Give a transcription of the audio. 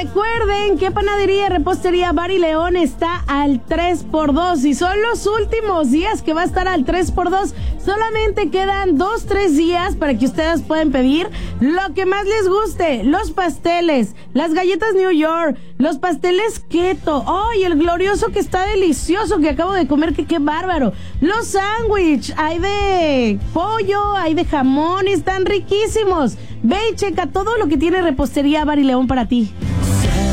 Recuerden que Panadería y Repostería Bar y León está al 3x2 y son los últimos días que va a estar al 3x2. Solamente quedan 2-3 días para que ustedes puedan pedir lo que más les guste. Los pasteles, las galletas New York, los pasteles keto. ¡Ay, el glorioso que está delicioso que acabo de comer, que qué bárbaro! Los sándwich, hay de pollo, hay de jamón, están riquísimos. Ve y checa todo lo que tiene Repostería Bar y León para ti.